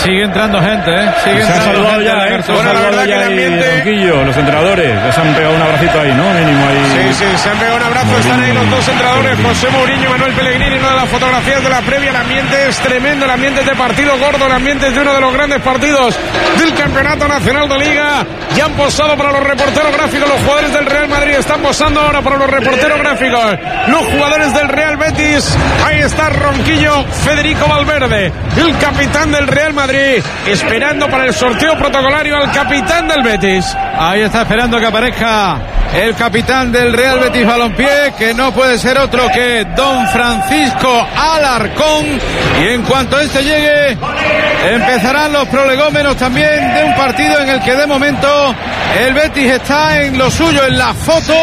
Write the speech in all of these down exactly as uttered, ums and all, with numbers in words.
Sigue entrando gente, ¿eh? Sigue se entrando han saludado gente. ya, ¿eh? Se han Bueno, la saludado verdad ya que el ambiente... y Ronquillo, los entrenadores. Les han pegado un abracito ahí, ¿no? Mínimo ahí. Sí, sí, se han pegado un abrazo. Mourinho, Están ahí los dos entrenadores, Mourinho. José Mourinho y Manuel Pellegrini. Una de las fotografías de la previa. El ambiente es tremendo. El ambiente es de partido gordo. El ambiente es de uno de los grandes partidos del Campeonato Nacional de Liga. Ya han posado para los reporteros gráficos. Los jugadores del Real Madrid están posando ahora para los reporteros gráficos. Los jugadores del Real Betis. Ahí está Ronquillo, Federico Valverde, el capitán del Real Madrid, esperando para el sorteo protocolario al capitán del Betis. Ahí está esperando que aparezca el capitán del Real Betis Balompié, que no puede ser otro que don Francisco Alarcón. Y en cuanto este llegue, empezarán los prolegómenos también de un partido en el que de momento el Betis está en lo suyo, en la foto,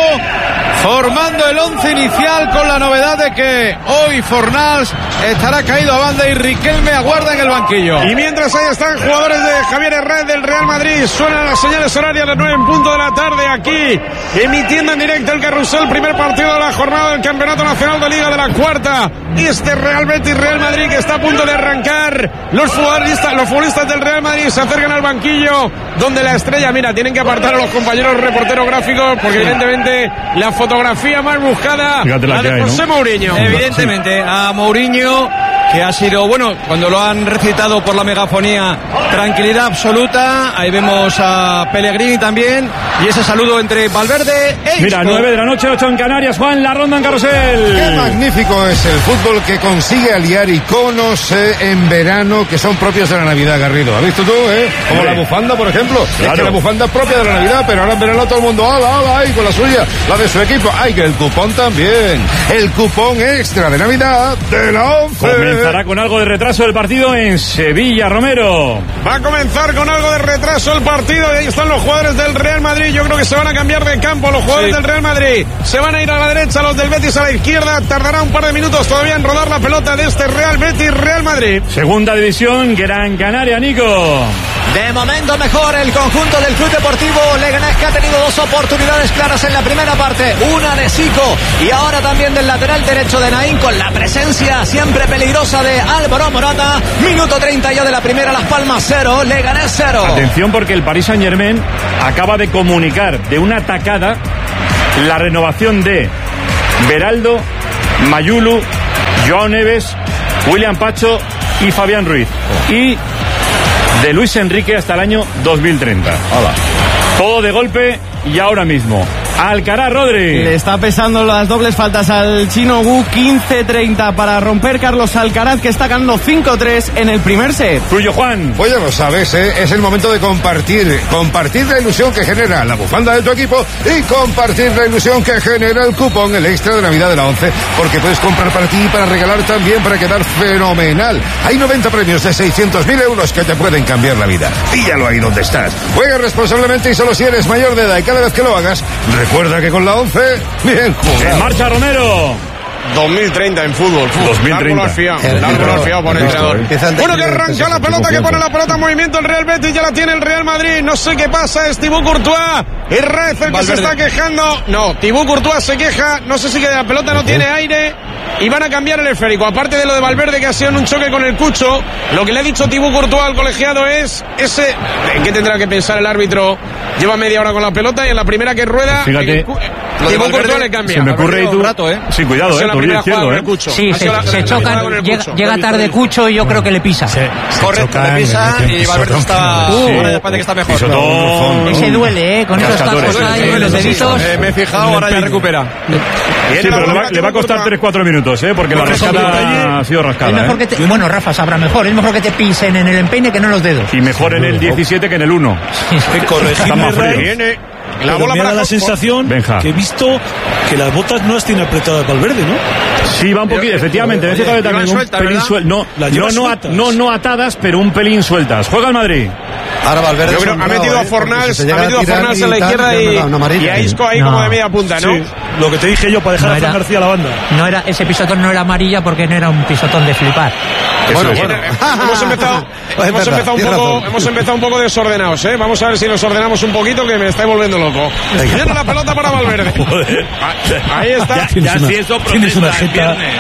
formando el once inicial, con la novedad de que hoy Fornals estará caído a banda y Riquelme aguarda en el banquillo. Y mientras ahí están jugadores de Javier Herrera del Real Madrid, suenan las señales horarias de nueve en punto de la tarde aquí, emitiendo en directo el carrusel, primer partido de la jornada del Campeonato Nacional de Liga de la cuarta. Este Real Betis Real Madrid que está a punto de arrancar. Los futbolistas, los futbolistas del Real Madrid se acercan al banquillo, donde la estrella, mira, tienen que apartar a los compañeros reporteros gráficos, porque evidentemente la fotografía más buscada, Fíjate la la que de hay, José ¿no? Mourinho. Evidentemente, a Mourinho, que ha sido, bueno, cuando lo han recitado por la megafonía, tranquilidad absoluta. Ahí vemos a Pellegrini también, y ese saludo entre Valverde e Mira, Isco. nueve de la noche, ocho en Canarias. Juan, la ronda en carrusel. Qué magnífico es el fútbol que consigue aliar iconos eh, en verano que son propios de la Navidad, Garrido. ¿Has visto tú, eh? Como Hombre. la bufanda, por ejemplo. Claro. Es que la bufanda es propia de la Navidad, pero ahora en verano todo el mundo, ¡ala, ala! ¡Ay, con la suya! La de su equipo. ¡Ay, que el cupón también! El cupón extra de Navidad de la once. Comenzará con algo de retraso el partido en Sevilla, Romero. Va a comenzar con algo de retraso el partido y ahí están los jugadores del Real Madrid. Yo creo que se van a cambiar de campo los jugadores Sí. del Real Madrid. Se van a ir a la derecha, los del Betis a la izquierda. Tardará un par de minutos todavía en rodar la pelota de este Real Betis Real Madrid. Segunda división, Gran Canaria, Nico. De momento mejor el conjunto del Club Deportivo Leganés, que ha tenido dos oportunidades claras en la primera parte, una de Sico y ahora también del lateral derecho de Naín, con la presencia siempre peligrosa de Álvaro Morata. Minuto treinta ya de la primera, Las Palmas cero, Leganés cero. Atención, porque el Paris Saint-Germain acaba de comunicar de una tacada la renovación de Beraldo, Mayulu, Joao Neves, William Pacho y Fabián Ruiz. Y de Luis Enrique hasta el año dos mil treinta. Hola. Todo de golpe y ahora mismo. Alcaraz, Rodri. Le está pesando las dobles faltas al chino Wu. Quince treinta para romper Carlos Alcaraz, que está ganando cinco tres en el primer set. Tuyo, Juan. Pues ya lo sabes, ¿eh? Es el momento de compartir, compartir la ilusión que genera la bufanda de tu equipo y compartir la ilusión que genera el cupón, el extra de Navidad de la once, porque puedes comprar para ti y para regalar también, para quedar fenomenal. Hay noventa premios de seiscientos mil euros que te pueden cambiar la vida. Píllalo ahí donde estás. Juega responsablemente y solo si eres mayor de edad, y cada vez que lo hagas, recuerda que con la once, bien jugado. En marcha, Romero. dos mil treinta en fútbol. dos mil treinta. Largo fiado, largo fiado por el entrenador. Bueno, que arranca la pelota, que pone la pelota en movimiento el Real Betis, ya la tiene el Real Madrid. No sé qué pasa, es Thibaut Courtois. Es Raez el que Valverde. se está quejando. No, Thibaut Courtois se queja. No sé si que la pelota no tiene aire. Y van a cambiar el esférico. Aparte de lo de Valverde, que ha sido en un choque con el Cucho, lo que le ha dicho Thibaut Courtois al colegiado es ese. ¿En qué tendrá que pensar el árbitro? Lleva media hora con la pelota y en la primera que rueda, Fíjate, el Cu- Thibaut Courtois le cambia. Se me ocurre y tú. un rato, ¿eh? Sí, cuidado, Ha sido eh. la Tobillo primera jugada izquierdo, con eh. el Cucho. Sí, Ha se, sido la- se la chocan, jugada con el llega, Cucho. llega tarde Cucho y yo creo que le pisa. Correcto, le pisa y Valverde está... Sí. ahora ya parece que está mejor. Pisotón. Ese duele, ¿eh? Con esos Rascadores, cascos sí, ahí, sí, en los sí, sí. deditos. Eh, me he fijado, ahora ya recupera. Sí, pero le va, le va a costar tres cuatro minutos, ¿eh? Porque la rascada ha sido Es rascada, mejor ¿eh? que te- bueno, Rafa sabrá mejor. Es mejor que te pisen en el empeine que no en los dedos. Y mejor en el diecisiete que en el uno. Está más frío. Viene la Pero bola me para da la Cosco. sensación Benja. que he visto que las botas no las tiene apretadas Valverde, ¿no? Sí, va un poquito, efectivamente. Me he fijado también un sueltas, pelín ¿verdad? sueltas. No, Las no, lleva no, at- sueltas. no, no atadas, pero un pelín sueltas. Juega el Madrid. Ahora Valverde Yo creo que ha metido a Fornals, ha metido a Fornals en la izquierda y, y a Isco ahí No. como de media punta, ¿no? Sí, lo que te dije yo para dejar No a Fran era- García a la banda. No era, ese pisotón no era amarilla porque no era un pisotón de flipar. Bueno, bueno. hemos empezado, hemos empezado un poco, hemos empezado un poco desordenados, ¿eh? Vamos a ver si nos ordenamos un poquito, que me estáis volviendo loco. Viene la pelota para Valverde. Joder. Ahí está. Tienes una- tienes una jeta.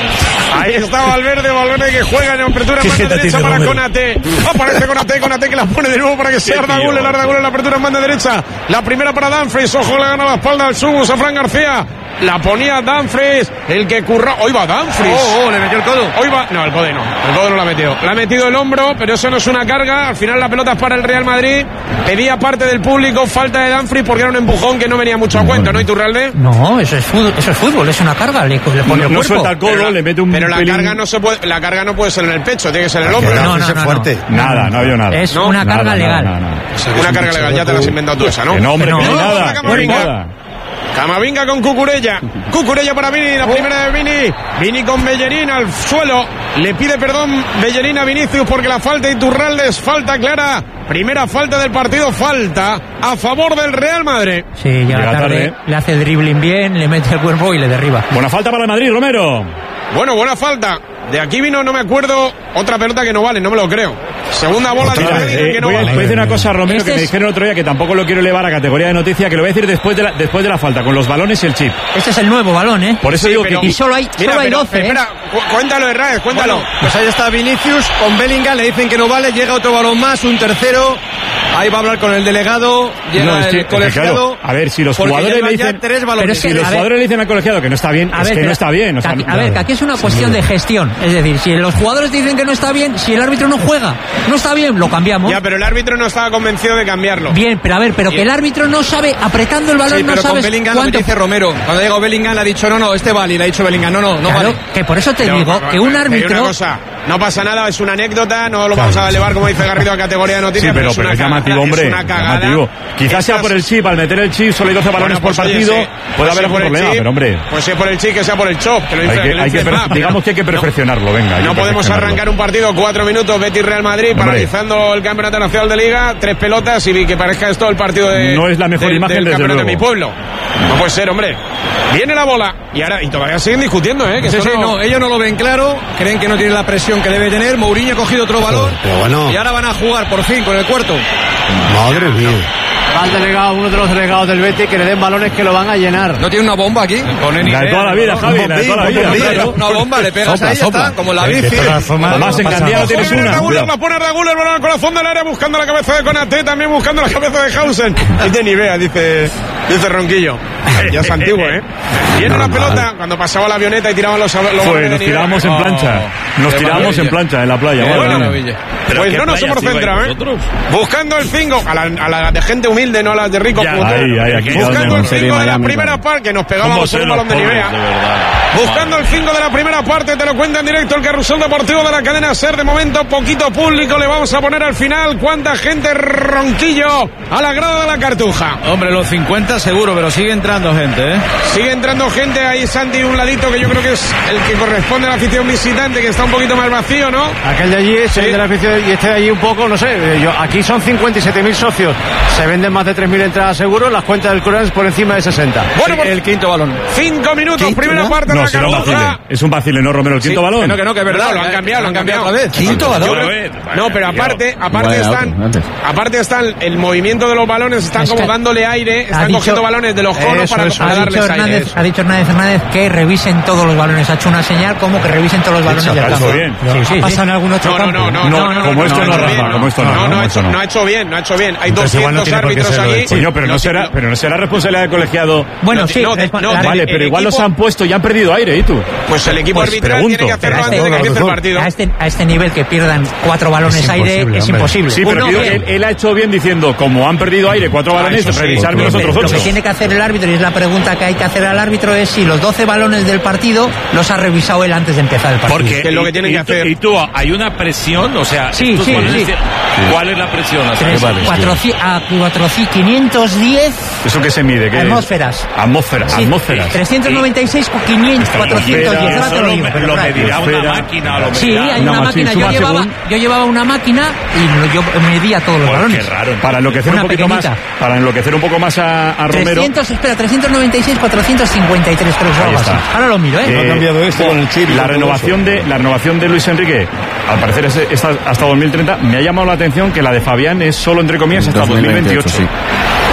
Ahí está Valverde, Valverde que juega en apertura en banda derecha para Konate. Aparece Konate, Konate que la pone de nuevo para que sea Arda Güler, Arda Güler en la apertura en banda derecha. La primera para Dumfries, ojo, le gana la espalda al Subus a Fran García. La ponía Dumfries, el que curra. Hoy va Dumfries. Oh, oh, le metió el codo. Hoy va. No, el codo no. El codo no lo ha metido. Le ha metido el hombro, pero eso no es una carga. Al final la pelota es para el Real Madrid. Pedía parte del público falta de Dumfries porque era un empujón que no venía mucho a cuento, ¿no, Iturralde? No, eso es fútbol, eso es fútbol, es una carga. Le, le pone no, el no cuerpo. suelta el codo, pero, le mete un Pero la pelín. carga no se puede, la carga no puede ser en el pecho, tiene que ser en el hombro. No, no, no, no, fuerte. no. Nada, no había nada. Es No, una nada, carga nada, legal. nada, nada. Una carga legal, ya te la has inventado tú esa, ¿no? Que no, hombre, Que que no. no hay No, nada. no, No hay Camavinga. nada. Camavinga con Cucurella. Cucurella para Vini, la primera de Vini. Vini con Bellerín al suelo. Le pide perdón Bellerín a Vinicius porque la falta de Iturralde es falta clara. Primera falta del partido, falta a favor del Real Madrid. Sí, llega, Llega tarde, tarde. le hace dribbling bien, le mete el cuerpo y le derriba. Buena falta para el Madrid, Romero. Bueno, buena falta. De aquí vino, no me acuerdo, otra pelota que no vale, no me lo creo. Segunda bola de Mira, Madrid eh, que no voy, a, vale. voy a decir una cosa, Romero, Este que me es- dijeron el otro día que tampoco lo quiero elevar a categoría de noticia, que lo voy a decir después de la, después de la falta, con los balones y el chip. Este es el nuevo balón, ¿eh? Por eso Sí, digo pero- que... Y solo hay, Mira, solo hay pero, doce, ¿eh? espera, cu- cuéntalo, Herrera, cuéntalo. Bueno, pues ahí está Vinicius con Bellingham, le dicen que no vale, llega otro balón más, un tercero. Ahí va a hablar con el delegado, llega No, es que- el es que, colegiado. claro, a ver, si los porque jugadores llevan le ya dicen- tres balones. Pero es que- Si los a ver- jugadores le dicen al colegiado que no está bien, A es ver, que pero- no está bien. O sea, que aquí- no- a ver, que aquí es una cuestión de gestión. Es decir, si los jugadores dicen que no está bien, si el árbitro no juega, no está bien, lo cambiamos. Ya, pero el árbitro no estaba convencido de cambiarlo. Bien, pero a ver, pero que el árbitro no sabe, apretando el balón, Sí, no pero con sabes Bellingham lo que cuánto... dice Romero. Cuando llegó Bellingham le ha dicho, no, no, este vale. Y le ha dicho Bellingham, no, no, no Claro, vale. que por eso te Pero, digo que un te digo árbitro... una cosa, no pasa nada, es una anécdota, no lo vamos a elevar, como dice Garrido, a categoría de Sí, noticias. pero, es pero una es cagada, llamativo, hombre. Es una cagada. Llamativo. Quizás sea Estas- por el chip, al meter el chip, solo hay doce balones Bueno, pues, por oye, partido, sí. puede Pues haber si por algún el problema, chip, pero hombre... Pues si es por el chip, que sea por el chop, que lo Hay infla- que, que lo hay que inflen per- más. digamos que hay que perfeccionarlo, venga. hay No que podemos perfeccionarlo. arrancar un partido, cuatro minutos, Betis Real Madrid, Hombre. paralizando el Campeonato Nacional de Liga, tres pelotas y que parezca esto el partido de, No es la mejor del, imagen, del desde Campeonato de mi luego. pueblo. No puede ser, hombre. Viene la bola y ahora y todavía siguen discutiendo, ¿eh? Que Sí, esto sí, no- no, ellos no lo ven claro, creen que no tiene la presión que debe tener. Mourinho ha cogido otro balón. Pero bueno. Y ahora van a jugar por fin con el cuarto. Madre mía. Va el delegado, uno de los delegados del Betis, que le den balones que lo van a llenar. ¿No tiene una bomba aquí? La de toda la vida, Javi, la de toda la vida. claro. Una bomba, le pegas Sopla, ahí, ya sopla. está, como la De bici. todas formas, Además, en Gandía no tienes Viene una. Arda Güler, Cuidado. la pone Arda Güler, balón al corazón del área, buscando la cabeza de Konaté, también buscando la cabeza de Hausen. Es de Nivea, dice, dice Ronquillo. Ya es antiguo, ¿eh? Viene la pelota, cuando pasaba la avioneta y tiraban los, los Pues balones de nos Nivea. tirábamos en Oh, plancha. Nos qué tiramos maravilla. en plancha en la playa. Qué madre mía. maravilla. Pues no nos hemos centrado, ¿eh? Buscando el cinco, a la, a la de gente humilde, no a las de ricos. Ya, como tú. ahí, ahí, aquí Buscando el donde- cinco de la Miami, primera claro. parte, que nos pegábamos en un balón de Nivea. Buscando el cinco de la primera parte, te lo cuenta en directo el Carrusel Deportivo de la cadena SER. De momento, poquito público le vamos a poner al final. ¿Cuánta gente, Ronquillo, a la grada de la Cartuja? Hombre, los cincuenta seguro, pero sigue entrando gente, ¿eh? Sigue entrando gente ahí, Santi, un ladito que yo creo que es el que corresponde a la afición visitante, que está un poquito más vacío, ¿no? Aquel de allí es Sí. el de la afición y este de allí un poco, no sé. eh, Yo, aquí son cincuenta y siete mil socios. Se venden más de tres mil entradas seguro. Las cuentas del Corán por encima de sesenta. Bueno, pues, El quinto balón. cinco minutos, Quinto, primera ¿no? parte de No, la será un Cartuja. vacile. Es un vacile, ¿no, Romero? El quinto Sí, balón. Que no, que no, que es verdad. No, lo han cambiado, lo han cambiado otra vez. Quinto Yo balón. creo- No, pero aparte, aparte Vaya están, otro, antes. aparte están el movimiento de los balones, están Es como que dándole aire, están dicho- cogiendo balones de los conos Eso, para, eso, para Ha dicho, darles aire. Hernández, eso. ha dicho Hernández Hernández que revisen todos los balones. Ha hecho una señal como que revisen todos los balones Hecho, del ha campo. hecho bien. Sí, sí, ¿Pasa en algún otro No, no, campo? no, no, No, no, no, como no, esto no, no, ha hecho Rafa, bien, como esto no, no, como no ha esto hecho, no. no ha hecho bien, no ha hecho bien. Hay Entonces igual no doscientos tiene por qué árbitros serlo allí. hecho. Coño, pero no será, pero no será responsabilidad del colegiado. Bueno, No, sí. no, es- no, la- Vale, el pero igual los equipo- han puesto y han perdido aire, ¿y tú? Pues el equipo Pues arbitral pregunto. tiene que hacerlo Pero antes de que este- empiece el partido. a, este, a este nivel que pierdan cuatro balones Es aire imposible, es hombre. imposible. Sí, pero Uno, digo que bien. él, él ha hecho bien diciendo, como han perdido aire cuatro balones, eso sí, revisarme los Lo otros que ocho. tiene que hacer el árbitro, y es la pregunta que hay que hacer al árbitro, es si los doce balones del partido los ha revisado él antes de empezar el partido. Que es lo que tienen y, que hacer. Y tú, hay una presión, o sea, Sí, estos sí, balones- sí. ¿cuál es la presión? ¿Hasta Tres- qué vale? cuatroci- a cuatrocientos, quinientos diez ¿Eso qué se mide? ¿Qué es? atmósferas. Atmósferas. Sí, Atmósferas. trescientos noventa y seis, quinientos, cuatrocientos diez. Ahora te Eso lo lo, digo, pero lo por ahí. medirá una Esfera. máquina. Lo Sí, medirá. hay Una una máquina, máquina. Yo suma llevaba, según. yo llevaba una máquina y lo- yo medía todos los Pues balones. qué raro. Para enloquecer Una un poquito más, pequeñita. para enloquecer un poco más a, a Romero. trescientos, espera, trescientos noventa y seis, cuatrocientos cincuenta y tres, creo que es Ahí algo así. está. Ahora lo miro, ¿eh? Eh, ha cambiado este con el chip y La con renovación todo de la renovación de Luis Enrique, al parecer es, es hasta dos mil treinta. Me ha llamado la atención que la de Fabián es solo entre comillas hasta dos mil veintiocho.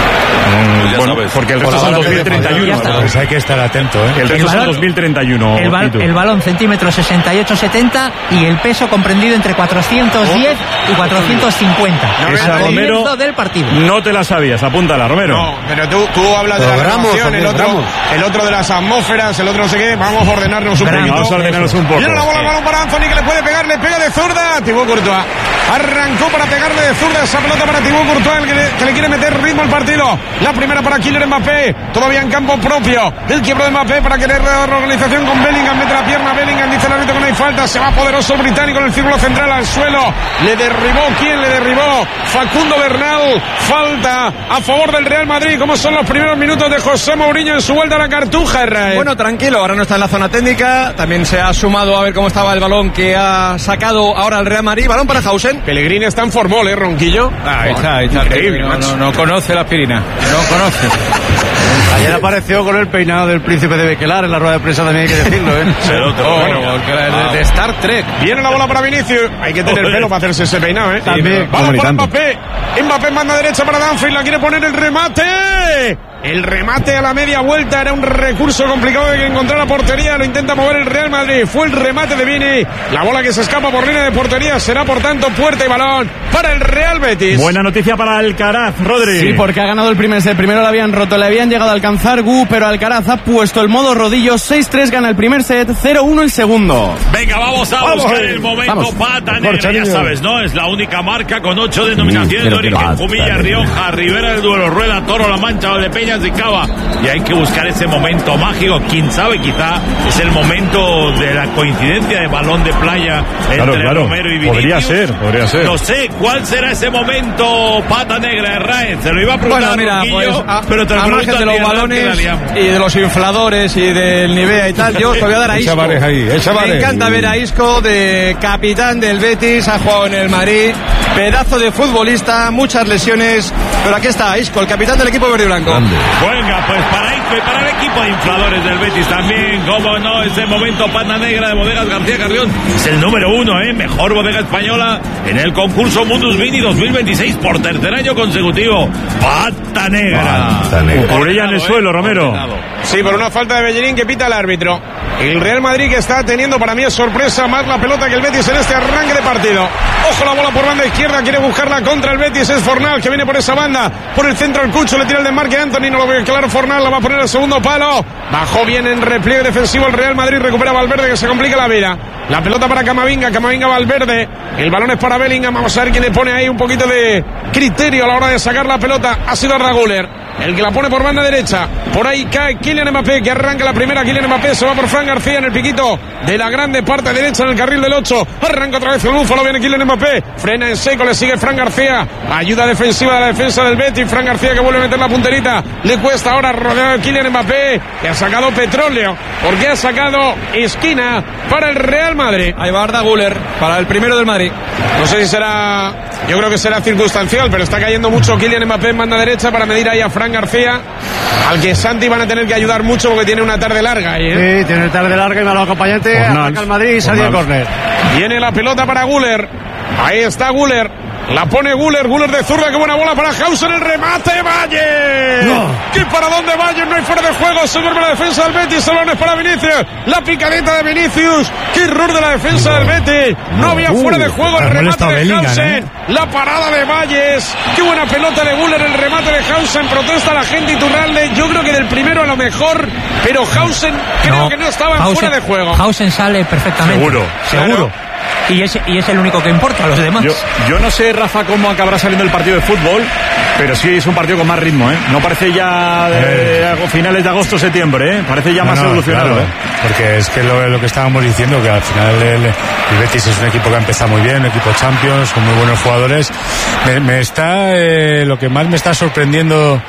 Mm, bueno, porque el resto son dos mil treinta y uno. Pues hay que estar atento, ¿eh? El resto son dos mil treinta y uno. El, bal, el balón centímetros sesenta y ocho setenta y el peso comprendido entre cuatrocientos diez y cuatrocientos cincuenta. No, esa, al Romero, comienzo del partido. No te la sabías, apúntala, Romero. No, pero tú, tú hablas de la renovación, el otro, el otro de las atmósferas, el otro no sé qué. Vamos a ordenarnos un Venga, poquito. vamos a ordenarnos un poco. Viene la bola, balón para Anthony que le puede pegar, le pega de zurda. Thibaut Courtois arrancó para pegarle de zurda esa pelota para Thibaut Courtois, el que le, que le quiere meter ritmo al partido. La primera para Kylian Mbappé, todavía en campo propio. El quiebro de Mbappé para querer la organización con Bellingham, mete la pierna Bellingham, dice el árbitro que no hay falta, se va poderoso el británico en el círculo central al suelo. Le derribó, ¿quién le derribó? Facundo Bernal. Falta a favor del Real Madrid. ¿Cómo son los primeros minutos de José Mourinho en su vuelta a la Cartuja, Israel? Bueno, tranquilo, ahora no está en la zona técnica, también se ha sumado a ver cómo estaba el balón que ha sacado ahora el Real Madrid. Balón para Hausen. Pellegrini está en formol, ¿eh, Ronquillo? Ah, ahí está, ahí está. Increíble, no, no, no conoce la aspirina, no conoce. Ayer apareció con el peinado del príncipe de Bequelar en la rueda de prensa, también hay que decirlo, ¿eh? Oh, bueno, de, de Star Trek. Viene la bola para Vinicius. Hay que tener pelo para hacerse ese peinado, ¿eh? También. Balón para Mbappé. Mbappé en banda derecha para Danfield. La quiere poner el remate. El remate a la media vuelta era un recurso complicado de que encontrara portería. Lo intenta mover el Real Madrid. Fue el remate de Vini. La bola que se escapa por línea de portería será por tanto puerta y balón para el Real Betis. Buena noticia para Alcaraz, Rodri. Sí, porque ha ganado el primer set. Primero le habían roto, le habían llegado a alcanzar Gu, pero Alcaraz ha puesto el modo rodillo. seis tres gana el primer set, cero uno el segundo. Venga, vamos a vamos, buscar eh. el momento. Vamos. Pata negra, ya sabes, ¿no? Es la única marca con ocho denominaciones. Origen, Jumilla, Rioja, Ribera del Duero, Rueda, Toro, La Mancha, Valdepeñas y Cava. Y hay que buscar ese momento mágico. Quién sabe, quizá es el momento de la coincidencia de balón de playa entre claro, claro. Romero y Vinicius. Podría ser, podría ser. No sé cuál será ese momento, Pata negra de Raez. Se lo iba a preguntar. Bueno, mira, pues, a, pero te lo a margen de los balones y de los infladores y del Nivea y tal, yo te voy a dar a Isco. Ahí, Me encanta ver a Isco, de capitán del Betis, ha jugado en el Madrid, pedazo de futbolista, muchas lesiones, pero aquí está Isco, el capitán del equipo verde y blanco. Venga, pues para Isco y para el equipo de infladores del Betis también, como no, ese momento Pata negra de Bodegas García Carrión, es el número uno, ¿eh? Mejor bodega española en el concurso Mundus Vini dos mil veintiséis por tercer año consecutivo. Pata negra. Pata negra. Orella en el suelo, Romero. Sí, por una falta de Bellerín que pita el árbitro. El Real Madrid que está teniendo, para mí es sorpresa, más la pelota que el Betis en este arranque de partido. Ojo, la bola por banda izquierda, quiere buscarla contra el Betis, es Fornal que viene por esa banda, por el centro el Cucho, le tira el desmarque a Anthony, no lo ve claro Fornal, la va a poner al segundo palo, bajó bien en repliegue defensivo el Real Madrid, recupera Valverde que se complica la vida. La pelota para Camavinga, Camavinga Valverde, el balón es para Bellingham, vamos a ver quién le pone ahí un poquito de criterio a la hora de sacar la pelota, ha sido Arda Güler, el que la pone por banda derecha, por ahí cae Kylian Mbappé, que arranca la primera, Kylian Mbappé se va por Fran García en el piquito de la grande parte derecha en el carril del ocho, arranca otra vez el búfalo, viene Kylian Mbappé, frena en seco, le sigue Fran García, ayuda defensiva de la defensa del Betis, Fran García que vuelve a meter la punterita, le cuesta ahora rodeado de Kylian Mbappé, que ha sacado petróleo, porque ha sacado esquina para el Real Madrid. Ahí va Arda Güler para el primero del Madrid. No sé si será, yo creo que será circunstancial, pero está cayendo mucho Kylian Mbappé en banda derecha para medir ahí a Fran García, al que Santi van a tener que ayudar mucho porque tiene una tarde larga ahí, ¿eh? Sí, tiene una tarde larga y malo acompañante, ataca el Madrid y salió el córner. Viene la pelota para Güler, ahí está Güler, la pone Güler, Güler de zurda, qué buena bola para Hausen, el remate, Valle. No. ¿Qué para dónde Valle? No hay fuera de juego, se duerme la defensa del Betis, salones para Vinicius, la picadita de Vinicius, qué error de la defensa del Betis, no había fuera de juego, el remate de Hausen, la parada de Valles, qué buena pelota de Güler, el remate de Hausen, protesta la gente Iturralde, yo creo que del primero a lo mejor, pero Hausen creo no, que no estaba en fuera de juego. Hausen sale perfectamente. Seguro, seguro. Claro. Y es, y es el único que importa a los demás. Yo, yo no sé, Rafa, cómo acabará saliendo el partido de fútbol, pero sí es un partido con más ritmo, ¿eh? No parece ya de, de finales de agosto, septiembre, ¿eh? Parece ya no, más no, evolucionado, claro, ¿eh? Porque es que lo, lo que estábamos diciendo, que al final el, el Betis es un equipo que ha empezado muy bien, un equipo Champions, con muy buenos jugadores. Me, me está, eh, lo que más me está sorprendiendo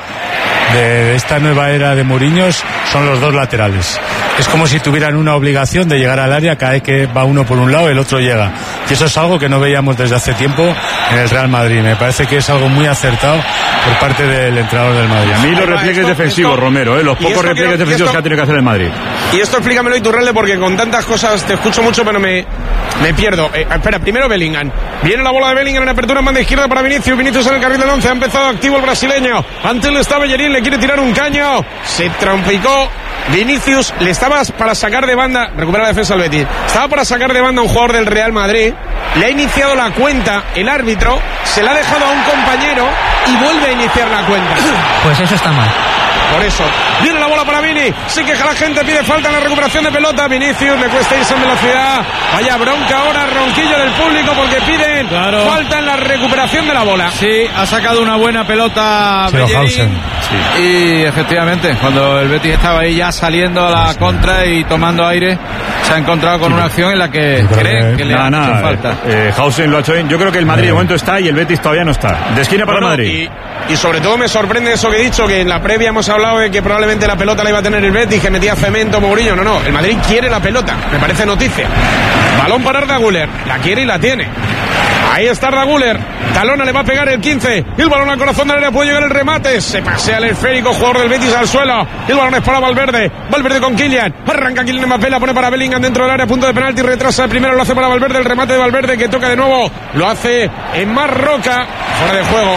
de esta nueva era de Mourinho son los dos laterales. Es como si tuvieran una obligación de llegar al área, cada vez que va uno por un lado el otro llega, y eso es algo que no veíamos desde hace tiempo en el Real Madrid. Me parece que es algo muy acertado por parte del entrenador del Madrid. A mí los repliegues defensivos, Romero, ¿eh? los pocos repliegues defensivos que ha tenido que hacer el Madrid. Y esto explícamelo, Iturralde, porque con tantas cosas te escucho mucho, pero me Me pierdo. Eh, espera, primero Bellingham. Viene la bola de Bellingham en apertura en banda izquierda para Vinicius. Vinicius en el carril del once. Ha empezado activo el brasileño. Ante él está Bellerín. Le quiere tirar un caño. Se trompicó. Vinicius le estaba para sacar de banda. Recupera la defensa del Betis. Estaba para sacar de banda a un jugador del Real Madrid. Le ha iniciado la cuenta el árbitro. Se la ha dejado a un compañero y vuelve a iniciar la cuenta. Pues eso está mal. Por eso, viene la bola para Vini, se queja la gente, pide falta en la recuperación de pelota. Vinicius le cuesta irse en velocidad. Vaya bronca ahora, ronquillo del público porque piden claro. falta en la recuperación de la bola. Sí, ha sacado una buena pelota sí, Bellerín. Sí. Y efectivamente, cuando el Betis estaba ahí ya saliendo a la sí. contra y tomando aire, se ha encontrado con sí. una acción en la que cree que, que le ha hecho falta. Eh, Hausen lo ha hecho bien. Yo creo que el Madrid de momento está y el Betis todavía no está. De esquina para bueno, Madrid. Y, y sobre todo me sorprende eso que he dicho, que en la previa hemos hablado de que probablemente la pelota la iba a tener el Betis, que metía Cemento, Mourinho. No, no, el Madrid quiere la pelota, me parece noticia. Balón para Arda Güler, la quiere y la tiene. Ahí está Arda Güler, Talona le va a pegar el quince, el balón al corazón del área, puede llegar el remate, se pasea el esférico, jugador del Betis al suelo, el balón es para Valverde, Valverde con Kylian, arranca Kylian Mbappé, la pone para Bellingham dentro del área, punto de penalti, retrasa el primero, lo hace para Valverde, el remate de Valverde que toca de nuevo, lo hace en Marroca, fuera de juego,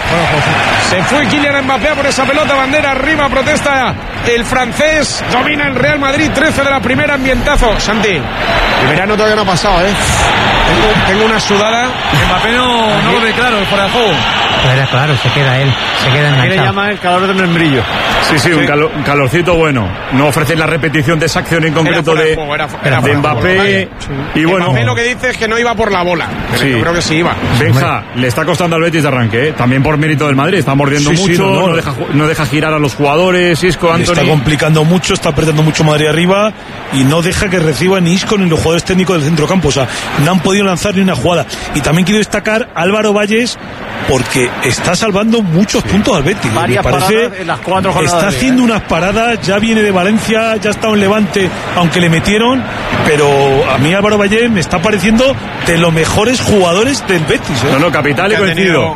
se fue Kylian Mbappé por esa pelota, bandera arriba, protesta el francés, domina el Real Madrid, trece de la primera, ambientazo. Santi, el verano todavía no ha pasado, ¿eh? Tengo, tengo una sudada. Mbappé no, no lo ve claro, es fuera de juego. Pero claro, se queda él, se queda enganchado. Aquí le llama el calor del membrillo. Sí, sí, sí. Un, calo, un calorcito bueno. No ofrecen la repetición de esa acción en concreto de, juego, era, era de Mbappé. Sí. Y bueno, Mbappé lo que dice es que no iba por la bola. Pero sí. Yo creo que sí iba. Benja, le está costando al Betis de arranque, ¿eh? También por mérito del Madrid. Está mordiendo sí, mucho, sí, no, no. No, deja, no deja girar a los jugadores. Isco, Anthony. Está complicando mucho, está apretando mucho Madrid arriba y no deja que reciba ni Isco ni los jugadores técnicos del centrocampo. O sea, no han podido lanzar ni una jugada. Y también quiero destacar a Álvaro Valles porque está salvando muchos sí. puntos al Betis. Varias me parece, en las cuatro está haciendo ¿eh? unas paradas, ya viene de Valencia, ya ha estado en Levante, aunque le metieron, pero a mí Álvaro Valle me está pareciendo de los mejores jugadores del Betis. ¿eh? No, no, capital y coincido.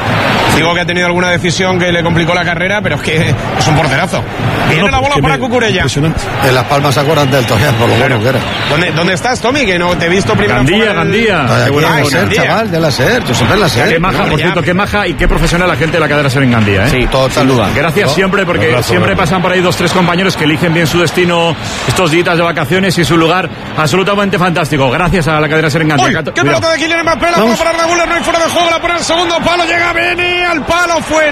Digo que ha tenido alguna decisión que le complicó la carrera, pero es que es un porterazo. Viene no, no, la bola para Cucurella. En Las Palmas se acuerdan del Tojar, por lo bueno que era. ¿Dónde, ¿Dónde estás, Tommy? Que no te he visto primero. Gandía, Gandía. Ay, SER, chaval, de la SER. Yo siempre en la SER. Qué maja, por cierto, qué maja y qué profesional la gente de la cadena SER en Gandía, ¿eh? Sí, todo, sin duda. Gracias siempre, porque brazo, siempre brazo. pasan por ahí dos, tres compañeros que eligen bien su destino estos días de vacaciones y su lugar absolutamente fantástico. Gracias a la cadena SER en Gandía. Uy, qué pelota de Kylian Mbappé, la bola para Arda Güler, no hay fuera de juego, la pone el segundo palo, llega Beni al palo, fuera.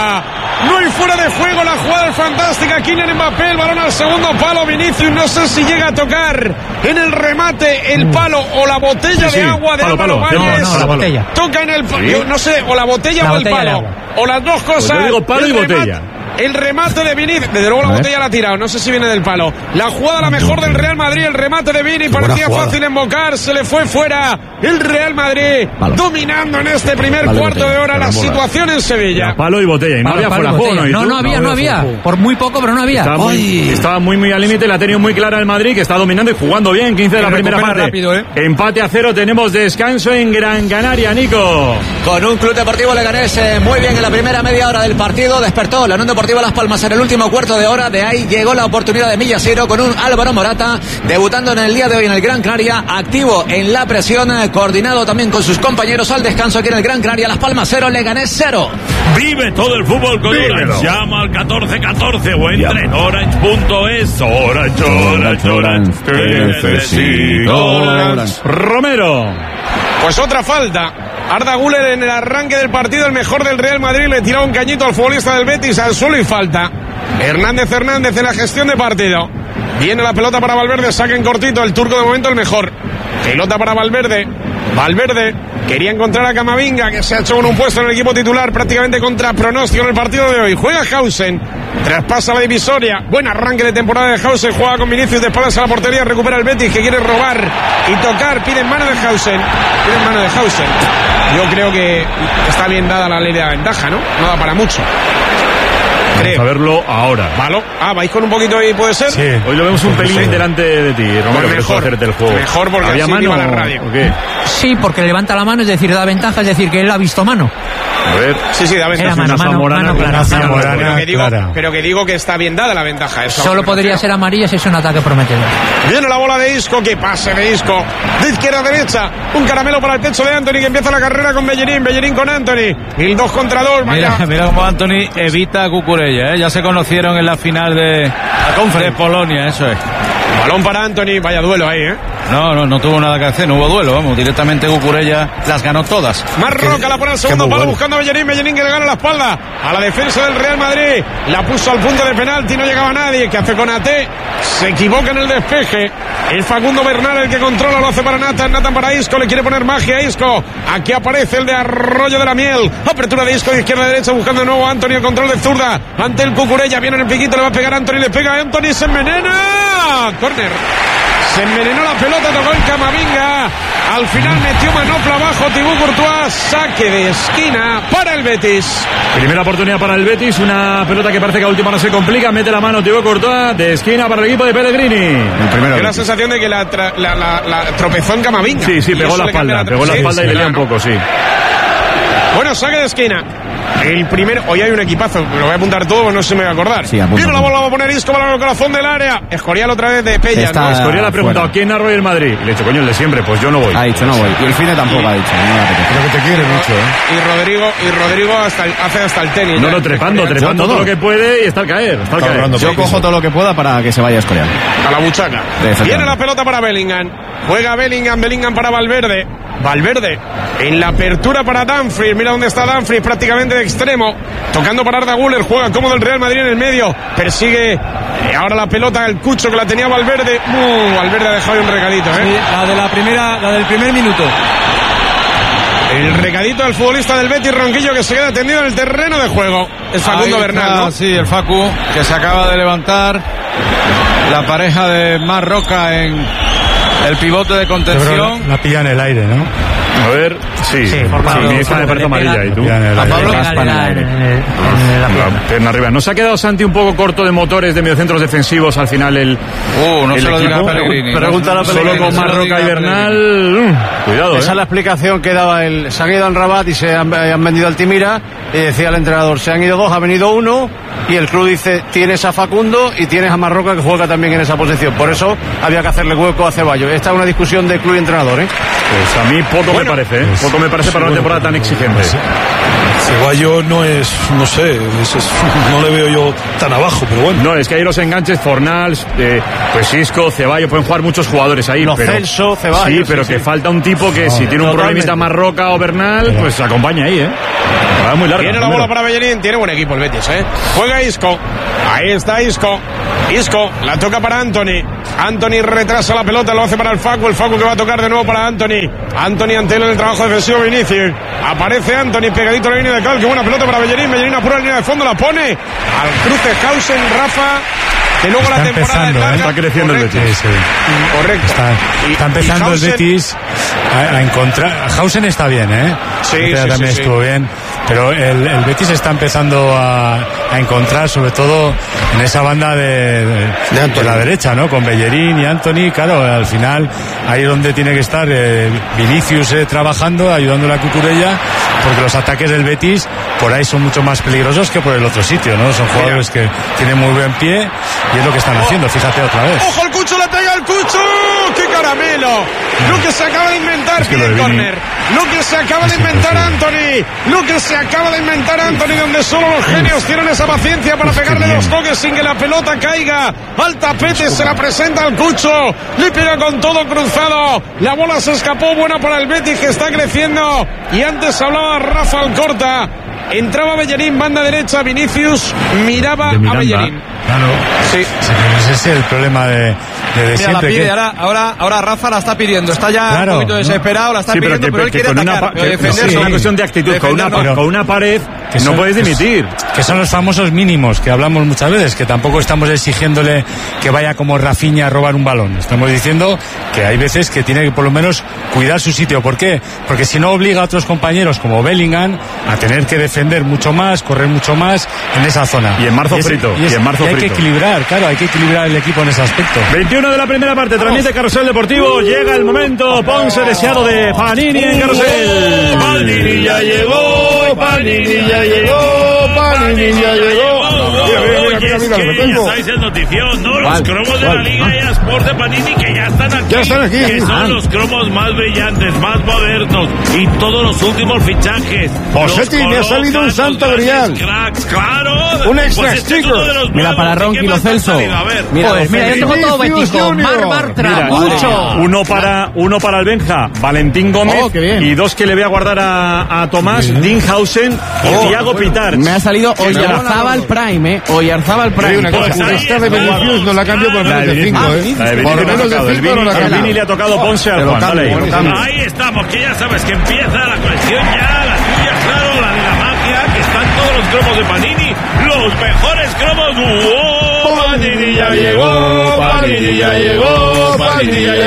No hay fuera de juego, la jugada fantástica. Kylian Mbappé, el balón al segundo palo. Vinicius no sé si llega a tocar en el remate el palo o la botella sí, sí. de agua de palo, Álvaro palo. Valles. No, no, la botella. Toca en el palo, ¿Sí? yo no sé, o la botella la o botella el palo. O las dos cosas. Pues yo digo palo el y remate, botella. El remate de Vini, desde luego la botella la ha tirado, no sé si viene del palo. La jugada la mejor del Real Madrid, el remate de Vini, parecía fácil embocar, se le fue fuera el Real Madrid, palo. dominando en este primer palo cuarto botella, de hora la situación en Sevilla. Ya, palo y botella, y no palo, había fuera juego, ¿no? No, no había, no había, por muy poco, pero no había. Estaba muy, estaba muy, muy al límite, la ha tenido muy clara el Madrid, que está dominando y jugando bien, quince de la primera parte. Rápido, ¿eh? Empate a cero, tenemos descanso en Gran Canaria, Nico. Con un Club Deportivo Leganés eh, muy bien en la primera media hora del partido, despertó la Unión Deportiva Las Palmas en el último cuarto de hora, de ahí llegó la oportunidad de Millasero con un Álvaro Morata debutando en el día de hoy en el Gran Canaria, activo en la presión, coordinado también con sus compañeros al descanso aquí en el Gran Canaria. Las Palmas cero, Leganés cero. Vive todo el fútbol con Vívelo. Orange. Llama al catorce catorce o entra en orange punto es. Orange, Orange, Orange, que necesito Orange. Romero. Pues otra falta. Arda Güler en el arranque del partido, el mejor del Real Madrid, le tiró un cañito al futbolista del Betis al suelo y falta. Hernández Hernández en la gestión de partido. Viene la pelota para Valverde, saca en cortito, el turco de momento el mejor. Pelota para Valverde. Valverde quería encontrar a Camavinga, que se ha hecho con un puesto en el equipo titular prácticamente contra pronóstico en el partido de hoy. Juega Hausen, traspasa la divisoria. Buen arranque de temporada de Hausen, juega con Vinicius, de espaldas a la portería, recupera el Betis que quiere robar y tocar. Piden mano de Hausen, piden mano de Hausen. Yo creo que está bien dada la ley de la ventaja, ¿no? No da para mucho. Vamos a verlo ahora. ¿Malo? Ah, ¿vais con un poquito ahí, puede ser? Sí. Hoy lo vemos un pelín sí. delante de ti, Romero, pues mejor, hacerte el juego. Mejor porque ¿había así mano la radio. o qué? Sí, porque levanta la mano, es decir, da ventaja, es decir, que él ha visto mano. A ver. Sí, sí, da ventaja. Era mano, mano, mano, clara. Pero que, digo, pero que digo que está bien dada la ventaja. Eso Solo podría ser amarilla si es un ataque prometedor. Viene la bola de Isco, que pase de Isco. De izquierda a derecha. Un caramelo para el pecho de Anthony, que empieza la carrera con Bellerín. Bellerín con Anthony. Y el dos contra dos. Mira, mira cómo Anthony evita a Cucurella, ¿eh? Ya se conocieron en la final de, de Polonia, eso es. Balón para Anthony, vaya duelo ahí, ¿eh? No, no, no tuvo nada que hacer, no hubo duelo, vamos, directamente Cucurella las ganó todas. Marroca la pone al segundo palo bueno. buscando a Bellerín, Bellerín que le gana la espalda a la defensa del Real Madrid, la puso al punto de penalti, no llegaba nadie, que hace con A T, se equivoca en el despeje, es Facundo Bernal el que controla, lo hace para Nathan, Nathan para Isco, le quiere poner magia a Isco, aquí aparece el de Arroyo de la Miel, apertura de Isco de izquierda a derecha, buscando de nuevo a Anthony, el control de zurda, ante el Cucurella, viene en el piquito, le va a pegar a Anthony, le pega a Anthony, se envenena, córner. Se envenenó la pelota, tocó el Camavinga. Al final metió manopla abajo Thibaut Courtois. Saque de esquina para el Betis. Primera oportunidad para el Betis. Una pelota que parece que a última no se complica. Mete la mano Thibaut Courtois. De esquina para el equipo de Pellegrini. El primero. Tiene la sensación de que la, tra- la, la, la tropezó en Camavinga. Sí, sí, pegó la espalda. La pegó la sí, espalda sí, y le dio un poco, sí. Bueno, saque de esquina. El primero, hoy hay un equipazo, lo voy a apuntar todo, no se me va a acordar. Sí, apunta, Viene la bola, va a poner Isco para el corazón del área. Escorial otra vez de Pella, ¿no? Escorial ha preguntado fuera. ¿Quién narró el Madrid? Y le he dicho, coño, el de siempre, pues yo no voy. Ha dicho, no voy. Y el Fine tampoco y, ha dicho. No, creo que te quiere mucho, ¿eh? Y Rodrigo, y Rodrigo hasta el, hace hasta el tenis. No, no, trepando, trepando todo lo que puede y está al caer. Está al caer. Yo cojo todo lo que pueda para que se vaya Escorial. A la buchaca. Viene la pelota para Bellingham. Juega Bellingham, Bellingham para Valverde. Valverde en la apertura para Dumfries. Mira dónde está Dumfries, prácticamente de extremo. Tocando para Arda Güler. Juega cómodo el Real Madrid en el medio. Persigue eh, ahora la pelota el Cucho que la tenía Valverde. Uh, Valverde ha dejado un recadito, ¿eh? Sí, la de la primera, la del primer minuto. El recadito del futbolista del Betis, Ronquillo, que se queda tendido en el terreno de juego. Es Facundo Bernal, ¿no? Sí, el Facu, que se acaba de levantar. La pareja de Marroca en el pivote de contención. La pilla en el aire, ¿no? A ver, sí, sí, sí esta me parece amarilla. ¿Y tú? A Pablo Raspa en el aire. La pierna arriba. ¿No se ha quedado Santi un poco corto de motores de mediocentros defensivos al final el Uh, no el se lo equipo? diga a Pellegrini. Pregunta no, a Solo Pellegrini. con Marroca y Bernal. Uh, cuidado, Esa eh. es la explicación que daba el. Se han ido al Rabat y se han, han vendido al Timira. Y decía el entrenador: se han ido dos, ha venido uno. Y el club dice: tienes a Facundo y tienes a Marroca, que juega también en esa posición. Por eso había que hacerle hueco a Ceballos. Esta es una discusión de club y entrenador, ¿eh? Pues a mí poco bueno, me parece, ¿eh? Pues, poco me parece para una temporada tan exigente. Ceballos no es, no sé, es, es, no le veo yo tan abajo, pero bueno. No, es que hay los enganches, Fornals, eh, pues Isco, Ceballos, pueden jugar muchos jugadores ahí. Los pero, Celso, Ceballos. Sí, pero sí, que sí. falta un tipo que no, si tiene un problemita Marroca o Bernal, pues acompaña ahí, ¿eh? Va muy larga. Tiene la bola para Bellerín, tiene buen equipo el Betis, ¿eh? Juega Isco, ahí está Isco. Isco, la toca para Anthony. Anthony retrasa la pelota, lo hace para el Facu. El Facu que va a tocar de nuevo para Anthony. Anthony ante él en el trabajo defensivo Vinicius. Aparece Anthony pegadito a la línea de cal. Qué buena pelota para Bellerín. Bellerín apura la línea de fondo, la pone al cruce Hausen, Rafa. Que luego está la temporada empezando, larga, ¿eh? Está creciendo correcto. el Betis. Sí, sí. Correcto. Está, y, está empezando Hausen, el Betis a, a encontrar. Hausen está bien, ¿eh? Sí, sí, sí, también sí, estuvo sí. bien. Pero el, el Betis está empezando a, a encontrar, sobre todo en esa banda de, de, de, de la derecha, ¿no? Con Bellerín y Anthony. Claro, al final ahí es donde tiene que estar eh, Vinicius eh, trabajando, ayudándole a Cucurella, porque los ataques del Betis por ahí son mucho más peligrosos que por el otro sitio, ¿no? Son jugadores que tienen muy buen pie y es lo que están haciendo, fíjate otra vez. ¡Ojo, el Cucho le pega al Cucho! ¡Qué caramelo! Lo que se acaba de inventar, es que pide el lo córner. Lo que se acaba de inventar Anthony. Lo que se acaba de inventar Anthony, donde solo los genios tienen esa paciencia para pegarle dos toques sin que la pelota caiga. Al tapete se la presenta al Cucho. Le pega con todo cruzado. La bola se escapó, buena para el Betis que está creciendo. Y antes hablaba Rafa Alcorta. Entraba Bellerín, banda derecha, Vinicius miraba de a Bellerín. Claro, sí. sí, ese es el problema de, de, de Mira, siempre. la pide, que... ahora, ahora, ahora Rafa la está pidiendo. Está ya Claro, un poquito desesperado, la está sí, pidiendo, pero, que, pero él que quiere con atacar, una, pero que, defender sí, no. es una cuestión de actitud. Con una, Defender no. con una pared que no son, puedes dimitir. Que son los famosos mínimos que hablamos muchas veces, que tampoco estamos exigiéndole que vaya como Rafinha a robar un balón. Estamos diciendo que hay veces que tiene que por lo menos cuidar su sitio. ¿Por qué? Porque si no obliga a otros compañeros como Bellingham a tener que defender mucho más, correr mucho más en esa zona. Y en marzo y es, frito. Y, es, y en marzo y hay frito. que equilibrar, claro, hay que equilibrar el equipo en ese aspecto. veintiuno de la primera parte, transmite Carrusel Deportivo. Llega el momento, Ponce deseado de Panini en Carrusel. Panini ya llegó, Panini ya llegó, Panini ya llegó. Mira, mira, mira, mira, mira, Ya sabéis el notición, ¿no? Los cromos de la Liga y Sport de Panini que ya están aquí. Ya están aquí. Que son Ah. los cromos más brillantes, más modernos y todos los últimos fichajes. Posetti, me ha salido un santo grial. Cracks, claro. Un extra Pues este es sticker. uno de los Mira, nuevos. para ¿Y Ronqui qué Lo más ha Celso. salido? A ver. Mira, Pues mira, yo tengo todo Vinicius Bético. Junior. Mar Bartra, Mira, mucho. Uno para, uno para el Benja, Valentín Gómez. Oh, qué bien. Y dos que le voy a guardar a, a Tomás, Dinhausen y Oh, Thiago bueno. Pitar. Me ha salido Oyarzábal Prime, eh. Oyarzábal Te digo una Prime. cosa, Pues ahí esta de está. Vinicius no la cambio por La menos de de Vinicius. cinco, La de ¿eh? Vinicius Por le ha menos tocado, de el cinco Vini- no la al cambio. Vini le ha tocado Ponce al Juan. Dale ahí. Ahí estamos, que ya sabes que empieza la colección ya, la tuya, claro, la de la magia, que están todos los cromos de Panini, los mejores cromos. ¡Wow! Panini ya llegó, Panini ya llegó, Panini ya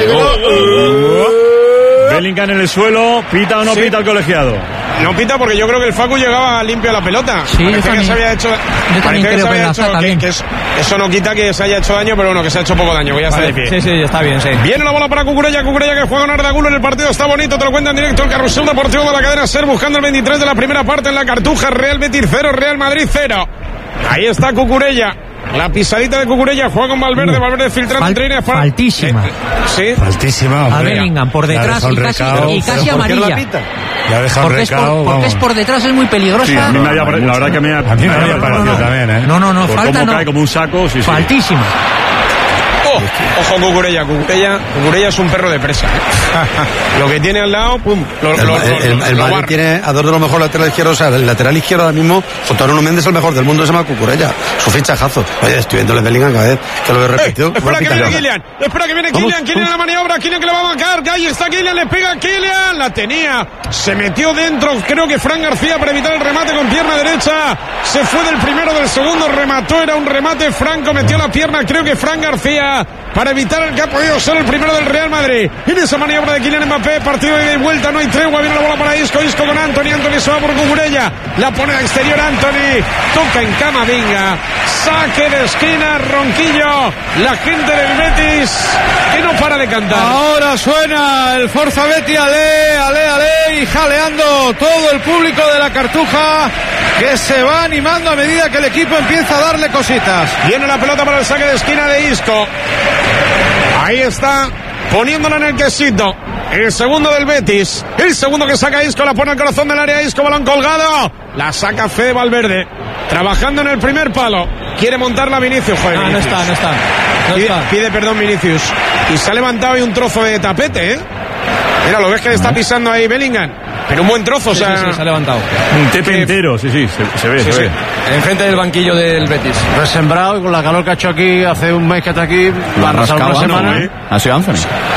llegó. Bellingham en el suelo, pita o no Sí. pita el colegiado. No pita porque yo creo que el Facu llegaba limpio a la pelota. Sí, yo Parecía que también. se había hecho. Yo parecía también que creo se que había la hecho. saca Que, bien. que es- eso no quita que se haya hecho daño, pero bueno, que se ha hecho poco daño. Que ya está de pie. Sí, sí, está bien, sí. Viene la bola para Cucurella, Cucurella que juega con Ardagulo en el partido, está bonito, te lo cuenta en directo el Carrusel Deportivo de la cadena SER, buscando el veintitrés de la primera parte en la Cartuja, Real Betis cero, Real Madrid cero. Ahí está Cucurella, la pisadita de Cucurella, juega con Valverde, Valverde filtrando Fal- entre líneas para... faltísima. Eh, sí. Faltísima, A hombre. Bellingham por Le ha detrás dejado y un casi, recao. y casi ¿Pero por qué no la amarilla. pita? Le ha dejado un Porque, es por, recao, porque vamos. es por detrás, es muy peligrosa. Sí, a mí me había pare- la verdad que me ha, A mí me había parecido también, ¿eh? No, no, no, por falta cómo no. cae como un saco, sí, sí. Faltísima. Oh, ojo Cucurella, Cucurella, Cucurella es un perro de presa. ¿eh? Lo que tiene al lado, pum, lo, El, lo- el, lo- el, lo el Madrid barre. tiene a dos de los mejores laterales izquierdos. O sea, el lateral izquierdo ahora mismo, junto a Nuno Méndez, el mejor del mundo, se llama Cucurella. Su fichajazo. Oye, estoy viendo el Bellingham cada vez que lo he Eh, repetido. espera que Pita viene ya. Kylian, espera que viene Vamos, Kylian, Kylian en la maniobra, Kylian que la va a marcar, ahí está Kylian, le pega a Kylian, la tenía, se metió dentro, creo que Fran García para evitar el remate con pierna derecha, se fue del primero, del segundo, remató, era un remate, Franco metió la pierna, creo que Fran García para evitar el que ha podido ser el primero del Real Madrid. En esa maniobra de Kylian Mbappé, partido de ida y vuelta, no hay tregua, viene la bola para Isco, Isco con Anthony, Anthony se va por Cucurella, la pone al exterior Anthony, toca en Camavinga, saque de esquina, Ronquillo, la gente del Betis que no para de cantar. Ahora suena el Forza Betis, ale, ale, ale, y jaleando todo el público de la Cartuja que se va animando a medida que el equipo empieza a darle cositas. Viene la pelota para el saque de esquina de Isco. Ahí está, poniéndola en el quesito. El segundo del Betis. El segundo que saca Isco, la pone al corazón del área. Isco, balón colgado. La saca Fede Valverde. Trabajando en el primer palo. Quiere montarla Vinicius. Joder, Ah, no Vinicius. está, no está. No Pide, está. pide perdón Vinicius. Y se ha levantado ahí un trozo de tapete, ¿eh? Mira, lo ves que le está pisando ahí Bellingham. Pero un buen trozo, o Sí, sea... sí, sí, se ha levantado. Un tepe entero, sí, sí, se, se ve, Sí, se sí. ve. Enfrente del banquillo del Betis. Resembrado y con la calor que ha hecho aquí hace un mes que está aquí, va a arrasar una semana. ¿eh? Ha sido Anthony.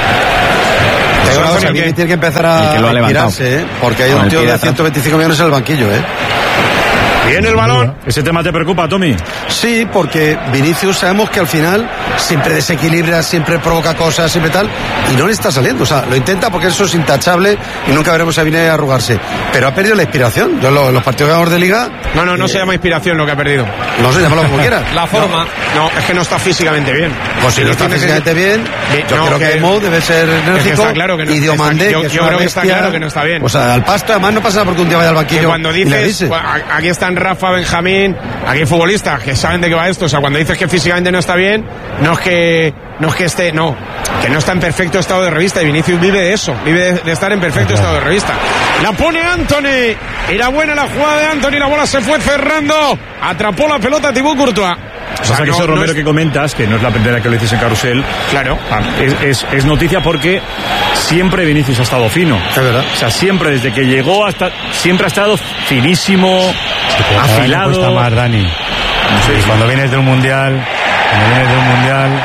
Pero Anthony, o sea, ¿qué? Vini tiene que empezar Y que lo a ha levantado. retirarse, ¿eh? Porque hay Con un el tío pie de atrás. ciento veinticinco millones en el banquillo, ¿eh? Viene el balón. ¿Ese tema te preocupa, Tommy? Sí, porque Vinicius sabemos que al final siempre desequilibra, siempre provoca cosas, siempre tal, y no le está saliendo. O sea, lo intenta porque eso es intachable y nunca veremos a Vini arrugarse. Pero ha perdido la inspiración. Yo en los, los partidos ganadores de Liga... No, no, no se llama inspiración lo que ha perdido. No sé, llámalo como quieras. La forma. No, es que no está físicamente bien. Pues si no está Tiene que- físicamente bien, Sí, yo no, creo que, que- Mo debe ser es que enérgico. está claro que no- y Diomandé, está- yo- que es yo una creo que está bestia, claro que no está bien. O sea, al pasto, además no pasa nada porque un día vaya al banquillo Que cuando y le dices, avise. pues, a- aquí están Rafa, Benjamín, aquí hay futbolistas que saben de qué va esto, o sea, cuando dices que físicamente no está bien, no es que no es que esté, no, que no está en perfecto estado de revista, y Vinicius vive de eso, vive de, de estar en perfecto estado de revista. La pone Anthony, era buena la jugada de Anthony, la bola se fue cerrando, atrapó la pelota Thibaut Courtois. O sea, que no- eso, no Romero, es- que comentas, que no es la primera que lo dices en Carrusel, Claro. ah, es, es, es noticia porque siempre Vinicius ha estado fino. Es verdad. O sea, siempre, desde que llegó hasta, siempre ha estado finísimo, Pero cada año afilado. cuesta más, Dani. Y cuando vienes de un mundial, cuando vienes de un mundial,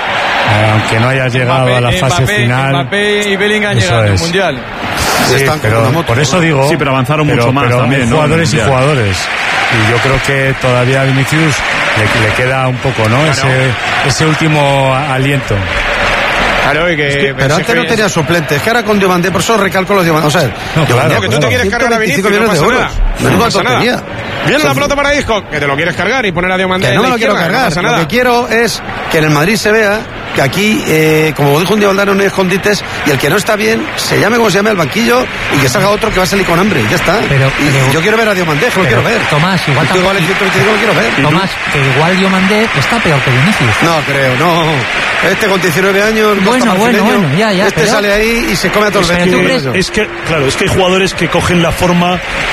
eh, aunque no hayas llegado Mbappé, a la fase Mbappé, final. Mbappé y Bellingham Eso llegan al es. Mundial. Sí, pero por eso digo. Sí, pero avanzaron pero, mucho más pero también, ¿no? jugadores y Ya. jugadores. Y yo creo que todavía a Vinicius le, le queda un poco, ¿no? Claro. Ese, ese último aliento. Claro, y que, Es que, pero antes no tenía suplentes, es que ahora con Diomandé, por eso recalco los Diomandé. O sea, No, Diomandé, claro, que tú te quieres cargar a Vinicius, no pasa nada. Menuda No pasa nada. tontería. Viene O sea, la pelota para Isco, que te lo quieres cargar y poner a Diomandé Que en no la me lo quiero izquierda, cargar. no pasa Lo nada. que quiero es que en el Madrid se vea que aquí, eh, como dijo un día Valdano, no hay escondites, y el que no está bien, se llame como se llame al banquillo y que salga otro que va a salir con hambre. Ya está. Pero- y pero- yo quiero ver a Diomandé, lo pero, quiero ver. Tomás, igual Tú igual el ciento veinticinco lo quiero ver. Tomás, que igual Diomandé está peor que Vinicius. No creo, no. Este con diecinueve años, no Bueno, está bueno, brasileño. bueno, ya, ya, Este pero- sale ahí y se come a todos los Pero tú vecinos. crees- Es que, claro, es que hay jugadores que cogen la forma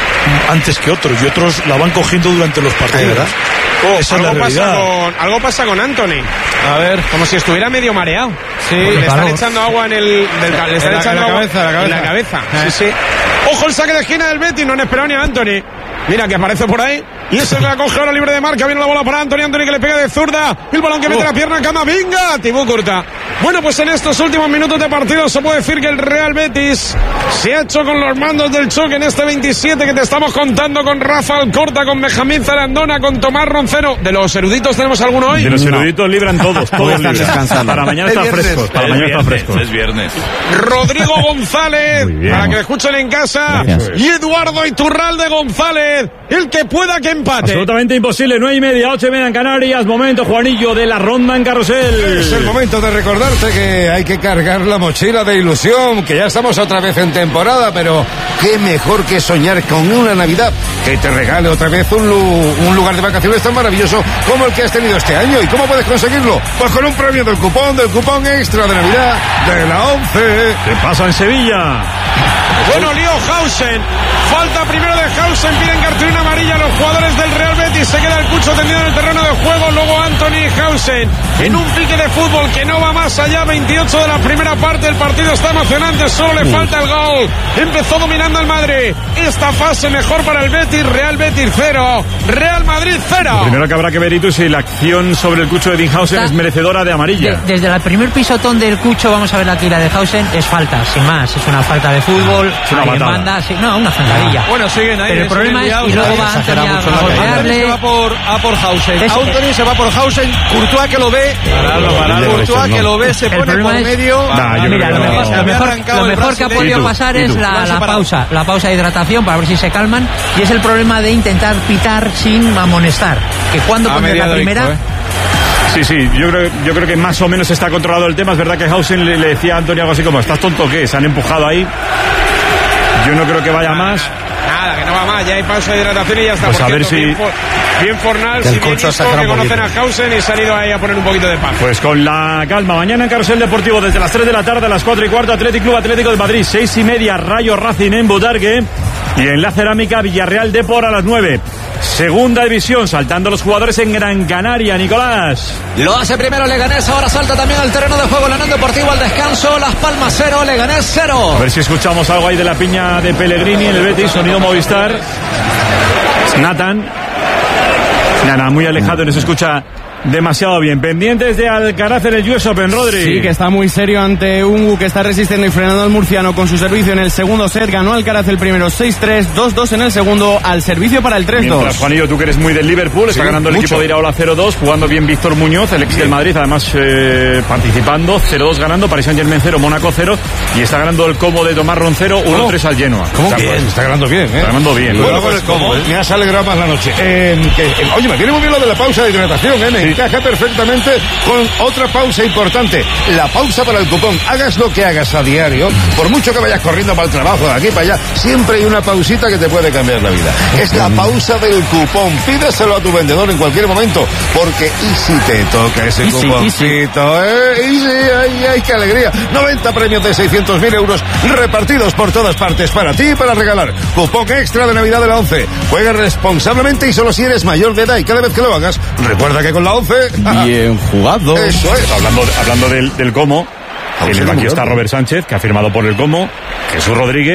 antes que otros y otros la van cogiendo durante los partidos. ¿verdad? Oh, Esa es la algo, pasa realidad. con, algo pasa con Anthony. A ver. Como si estuviera medio mareado. Sí, le están claro. echando agua en el. Del, le están en la- echando en la agua cabeza, la en la cabeza. cabeza. Sí, sí. Ojo el saque de esquina del Betis, no han esperado ni a Anthony. Mira que aparece por ahí. Y ese la coge ahora libre de marca. Viene la bola para Anthony. Anthony que le pega de zurda. El balón que mete la pierna en Camavinga. Tibú Curta. Bueno, pues en estos últimos minutos de partido se puede decir que el Real Betis se ha hecho con los mandos del choque en este veintisiete que te estamos contando con Rafa Alcorta, con Benjamín Zarandona, con Tomás Roncero. ¿De los eruditos tenemos alguno hoy? De los eruditos libran todos, todos están libran. descansando. Para mañana Es están viernes. frescos, para Es mañana están viernes, frescos. es viernes. Rodrigo González, Muy bien. para que le escuchen en casa. Gracias. Y Eduardo Iturralde González, el que pueda que empate. Absolutamente imposible, nueve y media, ocho y media en Canarias. Momento, Juanillo, de la ronda en carrusel. Es el momento de recordarte que hay que cargar la mochila de ilusión, que ya estamos otra vez en temporada, pero qué mejor que soñar con una Navidad que te regale otra vez un, lu- un lugar de vacaciones tan maravilloso como el que has tenido este año. ¿Y cómo puedes conseguirlo? Pues con un premio del cupón, del cupón extra de Navidad de la once. ¿Qué pasa en Sevilla? Bueno, lío Hausen. Falta primero de Hausen. Piden cartulina amarilla a los jugadores del Real Betis. Se queda el Cucho tendido en el terreno de juego. Luego Anthony Hausen. En un pique de fútbol que no va más allá. veintiocho de la primera parte. El partido está emocionante. Solo le falta el gol. Empezó dominando el Madrid. Esta fase mejor para el Betis. Real Betis cero. Real Madrid cero. Primero que habrá que ver, Itu, si la acción sobre el Cucho de Dinhausen es merecedora de amarilla. De- desde el primer pisotón del Cucho, vamos a ver la tira de Hausen, es falta, sin más. Es una falta de fútbol. Es una alguien patada. manda, sí, no, una zancadilla. Bueno, siguen ahí. Pero el siguen problema es, liados y luego ahí. va Anthony exagera a mucho la Anthony golpearle. se va por, a por Hausen. Eso- Anthony se va por Hausen. Courtois que lo ve. Paralo, paralo. Courtois que lo ve, se El pone problema por es- medio. Nah, yo Ah, mira, creo lo que no. mejor, Se lo había mejor, arrancado lo el mejor brazo que ha de- podido ¿Y tú? pasar ¿Y es tú? la, Lo han la separado. pausa, la pausa de hidratación para ver si se calman. Y es el problema de intentar pitar sin amonestar. Que cuando Ha pones la mediado primera. Isco, ¿eh? Sí, sí, yo creo, yo creo que más o menos está controlado el tema. Es verdad que Hausen le, le decía a Antonio algo así como, ¿estás tonto o qué? Se han empujado ahí. Yo no creo que vaya más. Nada, que no va más. Ya hay pausa de hidratación y ya está. Pues Por a ver cierto, si- Bien, For- bien Fornals Que el y bien Cucho Isco, sacará que un conocen a poquito. Hausen y se han ido ahí a poner un poquito de paz. Pues con la calma. Mañana en Carrusel Deportivo desde las tres de la tarde a las cuatro y cuarto, Athletic Club Atlético de Madrid, seis y media, Rayo Racing en Butarque. Y en la Cerámica, Villarreal Depor a las nueve. Segunda división, saltando los jugadores en Gran Canaria, Nicolás. Lo hace primero Leganés, ahora salta también al terreno de juego Leonardo Deportivo al descanso, Las Palmas cero, Leganés cero. A ver si escuchamos algo ahí de la piña de Pellegrini en el Betis, sonido Movistar. Nathan. Nada, muy alejado, no se escucha demasiado bien. Pendientes de Alcaraz en el U S Open, Rodri. Sí, que está muy serio ante Ungu, que está resistiendo y frenando al murciano con su servicio en el segundo set. Ganó Alcaraz el primero seis tres, dos dos en el segundo, al servicio para el tres dos. Mientras, Juanillo, tú que eres muy del Liverpool, está Sí, ganando el mucho. equipo de Iraola cero dos, jugando bien Víctor Muñoz, el ex del Madrid, además eh, participando, cero dos ganando, Paris Saint-Germain cero, Mónaco cero, y está ganando el Como de Tomás Roncero, uno tres al Genoa. ¿Cómo Está, que pues, está ganando bien, eh? Está ganando bien. Bueno, Pues, pues, me has alegrado más la noche. Eh, que, eh, oye, me viene muy bien lo de la pausa de hidratación, ¿eh? Me encaja perfectamente con otra pausa importante. La pausa para el cupón. Hagas lo que hagas a diario, por mucho que vayas corriendo para el trabajo, de aquí para allá, siempre hay una pausita que te puede cambiar la vida. Es la pausa del cupón. Pídeselo a tu vendedor en cualquier momento, porque y si te toca ese Easy, cuponcito, ¿eh? Y sí, ay, ay, qué alegría. noventa premios de seiscientos mil euros repartidos por todas partes para ti y para regalar. Cupón extra de Navidad de la once. Juega responsablemente y solo si eres mayor de edad, y cada vez que lo hagas, recuerda que con la once... Bien jugado. Eso es. Hablando, hablando del, del Como, en el banquillo está Robert Sánchez, que ha firmado por el Como, Jesús Rodríguez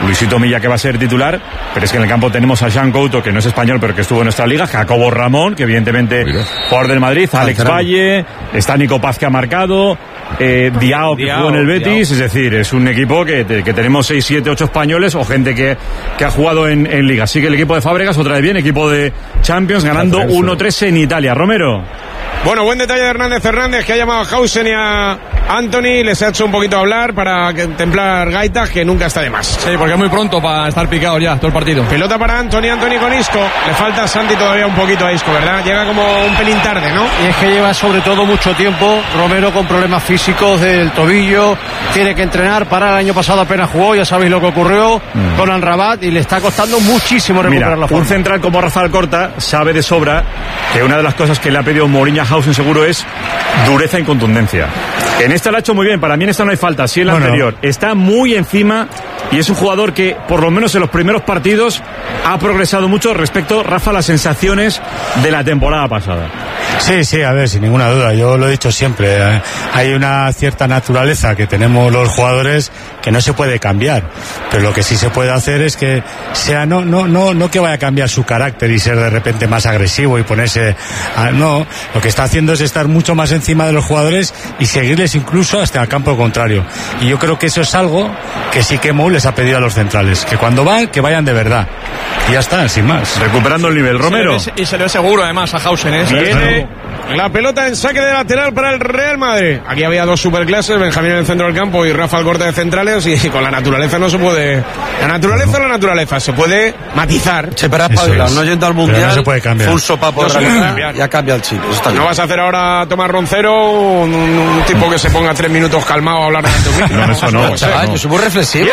Luisito Milla, que va a ser titular, pero es que en el campo tenemos a Jean Couto, que no es español, pero que estuvo en nuestra liga, Jacobo Ramón, que evidentemente jugador del Madrid, Alex Valle, está Nico Paz, que ha marcado, eh, Diao, que jugó en el Betis, Diao. Es decir, es un equipo que, que tenemos seis, siete, ocho españoles o gente que, que ha jugado en, en liga. Así que el equipo de Fábregas otra vez bien, equipo de Champions, ganando uno tres en Italia. Romero. Bueno, buen detalle de Hernández Hernández, que ha llamado a Hausen y a Anthony, les ha hecho un poquito hablar para templar gaitas, que nunca está de más. Sí, porque es muy pronto para estar picado ya todo el partido. Pelota para Anthony, Anthony con Isco. Le falta a Santi todavía un poquito a Isco, ¿verdad? Llega como un pelín tarde, ¿no? Y es que lleva sobre todo mucho tiempo Romero con problemas físicos del tobillo, tiene que entrenar, para el año pasado apenas jugó, ya sabéis lo que ocurrió mm. con Amrabat, y le está costando muchísimo recuperar Mira, la forma. Un central como Rafael Corta sabe de sobra que una de las cosas que le ha pedido Mourinho a Hausen seguro es dureza y contundencia. En esta lo ha hecho muy bien, para mí en esta no hay falta, sí en la bueno. anterior. Está muy encima y es un jugador que, por lo menos en los primeros partidos, ha progresado mucho respecto, Rafa, a las sensaciones de la temporada pasada. Sí, sí, a ver, sin ninguna duda, yo lo he dicho siempre, ¿eh? Hay una cierta naturaleza que tenemos los jugadores que no se puede cambiar, pero lo que sí se puede hacer es que sea, no, no, no, no que vaya a cambiar su carácter y ser de repente más agresivo y ponerse, a, no, lo que está haciendo es estar mucho más encima de los jugadores y seguirles incluso hasta el campo contrario, y yo creo que eso es algo que sí que Mou les ha pedido a los centrales, que cuando van, que vayan de verdad, y ya está, sin más. Recuperando el nivel, Romero. Se ve, y se le ve seguro además a Hausen, ¿eh? Viene la pelota en saque de lateral para el Real Madrid. Aquí había dos superclases, Benjamín en el centro del campo y Rafa Alcorta de centrales, y con la naturaleza no se puede. La naturaleza es la naturaleza, se puede matizar. Se para espabilar, no yendo al mundial. No se puede cambiar. Full sopa por no ya cambia el chip. No vas a hacer ahora Tomás Roncero, un, un, un tipo que se ponga tres minutos calmado a hablar de tu No, eso no. Chaval, yo soy muy reflexivo.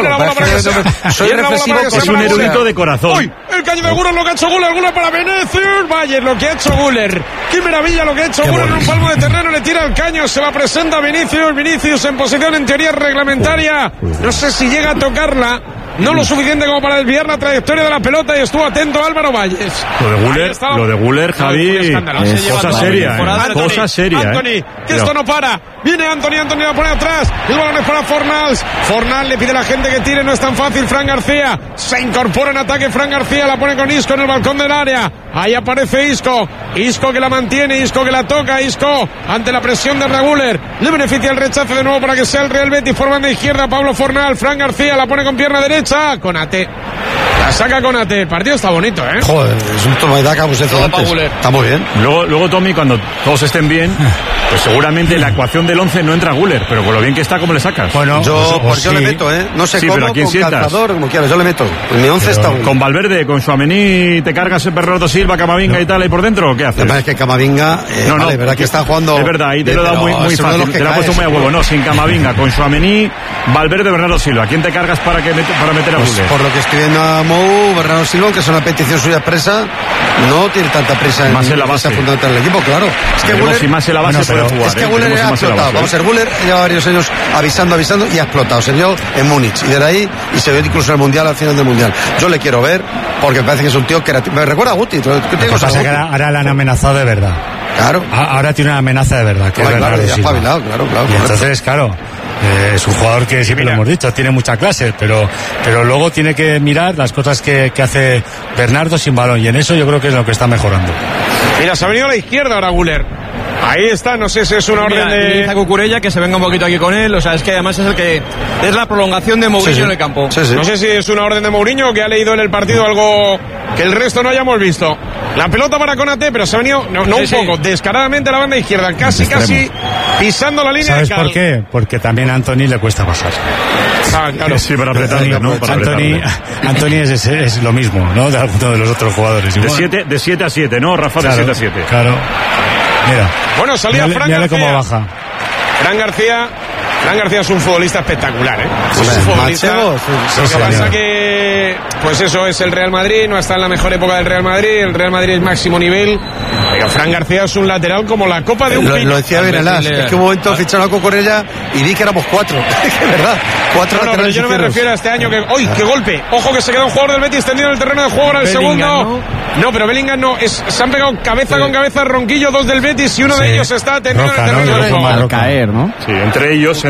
Soy reflexivo, es un erudito de corazón. ¡Uy! El caño de Guller, lo que ha hecho Guller, Guller para Vinicius. Bayer, lo que ha hecho Guller. ¡Qué maravilla lo que ha hecho Guller! En un palmo de terreno le tira el caño, se la presenta Vinicius. Vinicius en posición en teoría reglamentaria. No sé si llega a tocarla. No lo suficiente como para desviar la trayectoria de la pelota, y estuvo atento Álvaro Valles. Lo de Guller, lo de Guller, Javi, es cosa seria, eh, cosa seria. Anthony, eh. que esto no para. Viene Anthony, Anthony la pone atrás. El balón es para Fornals. Fornals le pide a la gente que tire, no es tan fácil. Fran García se incorpora en ataque. Fran García la pone con Isco en el balcón del área. Ahí aparece Isco. Isco que la mantiene, Isco que la toca. Isco ante la presión de Guller. Le beneficia el rechazo de nuevo para que sea el Real Betis por banda izquierda. Pablo Fornals. Fran García la pone con pierna derecha. Conate. La saca Conate. El partido está bonito, ¿eh? Joder, es un toma de daca, pues está muy bien. Luego, luego, Tommy, cuando todos estén bien, pues seguramente la ecuación del once no entra Guller, pero con lo bien que está, ¿cómo le sacas? Bueno, yo, pues, yo sí. le meto, ¿eh? No sé sí, cómo, pero ¿a quién con sientas? Calzador, como quieras, yo le meto. En mi once pero, está uno. Con Valverde, con Tchouaméni, ¿te cargas el Bernardo Silva, Camavinga no. y tal ahí por dentro? ¿O qué haces? La verdad es que Camavinga, eh, no, no, vale, verdad que está jugando. Es verdad, ahí te lo he dado muy, muy fácil, te lo he puesto muy a huevo. No, sin Camavinga, con Tchouaméni, Valverde, Bernardo Silva. ¿Quién te cargas para, que mete, para meter a Guller? Por lo que estoy viendo a Mou, Bernardo Silva, que es una petición suya expresa, no tiene tanta prisa en, más en la base fundamental del equipo, claro. Es que Guller, si más en la base bueno, puede jugar. Es que ¿eh? Guller ha explotado. Vamos a ver, Guller lleva varios años avisando, avisando y ha explotado. Se vio en Múnich y de ahí, y se vio incluso en el Mundial, al final del Mundial. Yo le quiero ver porque me parece que es un tío que era, me recuerda a Guti. ¿Qué te pasa? Que ahora, ahora le han amenazado de verdad. Claro. Ahora tiene una amenaza de verdad. Que no, es claro, ya ha espabilado, claro, claro. Y entonces, claro. Eh, es un jugador que siempre lo hemos dicho, tiene mucha clase, pero, pero luego tiene que mirar las cosas que, que hace Bernardo sin balón, y en eso yo creo que es lo que está mejorando. Mira, se ha venido a la izquierda ahora Guller. Ahí está, no sé si es una Mira, orden de... Dice a Cucurella que se venga un poquito aquí con él, o sea, es que además es el que... Es la prolongación de Mourinho sí, sí. en el campo. Sí, sí. No sé si es una orden de Mourinho o que ha leído en el partido algo que el resto no hayamos visto. La pelota para Conate, pero se ha venido, no, no sí, un sí. poco, descaradamente a la banda izquierda, casi, casi pisando la línea. ¿Sabes de por qué? Porque también a Anthony le cuesta pasar. Ah, claro. Sí, para apretar, ¿no? Para Anthony, Anthony es, es, es lo mismo, ¿no? De alguno de los otros jugadores. De siete, de siete a siete, ¿no, Rafa? Claro, de siete a siete. Claro. Mira. Bueno, salía mírale, Fran mírale García. Cómo baja. Fran García. Fran García es un futbolista espectacular, ¿eh? Es un futbolista. Machego, sí, sí, lo que pasa es que, pues eso es el Real Madrid, no está en la mejor época del Real Madrid, el Real Madrid es máximo nivel, pero Fran García es un lateral como la copa de un Lo, pino. lo decía Benelas, es que un momento ficharon a Cucurella y vi que éramos cuatro, es verdad, cuatro no, no, laterales pero yo no me refiero a este año que, ¡uy, qué golpe! Ojo que se queda un jugador del Betis tendido en el terreno de juego ahora el Bellingham, segundo. ¿no? no, pero Bellingham no, es, se han pegado cabeza sí. con cabeza Ronquillo, dos del Betis y uno sí. de ellos está tendido Roca, en el terreno ¿no? de juego. Al caer, ¿no? Sí, entre ellos, entre